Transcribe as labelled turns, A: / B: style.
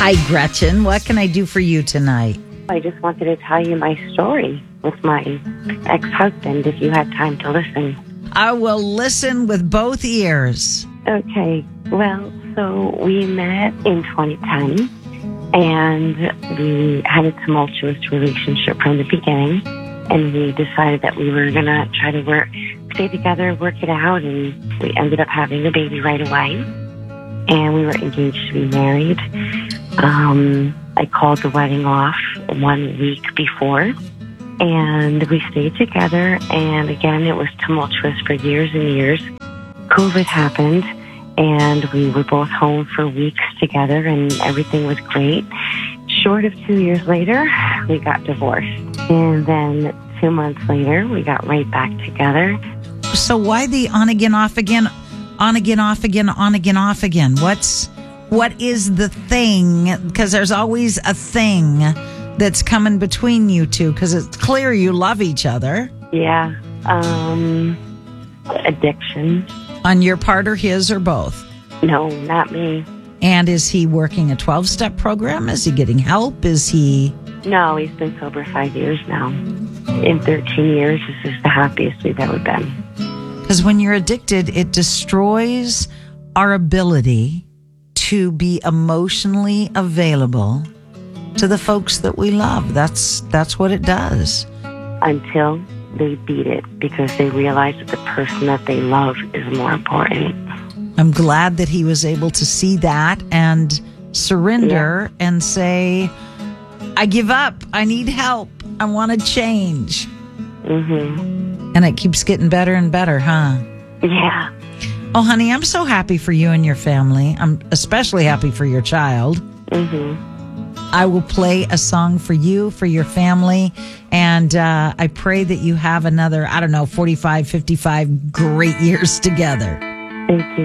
A: Hi, Gretchen. What can I do for you tonight?
B: I just wanted to tell you my story with my ex-husband, if you had time to listen.
A: I will listen with both ears.
B: Okay. Well, so we met in 2010, and we had a tumultuous relationship from the beginning, and we decided that we were going to try to stay together, work it out, and we ended up having a baby right away, and we were engaged to be married. I called the wedding off 1 week before, and we stayed together, and again, it was tumultuous for years and years. COVID happened, and we were both home for weeks together, and everything was great. Short of 2 years later, we got divorced, and then 2 months later, we got right back together.
A: So why the on again, off again, on again, off again, on again, off again? What is the thing? Because there's always a thing that's coming between you two, because it's clear you love each other.
B: Yeah. Addiction.
A: On your part or his or both?
B: No, not me.
A: And is he working a 12-step program? Is he getting help? Is he...
B: No, he's been sober 5 years now. In 13 years, this is the happiest we've ever been.
A: Because when you're addicted, it destroys our ability to be emotionally available to the folks that we love. That's what it does.
B: Until they beat it, because they realize that the person that they love is more important.
A: I'm glad that he was able to see that and surrender and say, I give up. I need help. I want to change.
B: Mm-hmm.
A: And it keeps getting better and better, huh?
B: Yeah.
A: Oh, honey, I'm so happy for you and your family. I'm especially happy for your child.
B: Mm-hmm.
A: I will play a song for you, for your family, and I pray that you have another, 45, 55 great years together.
B: Thank you.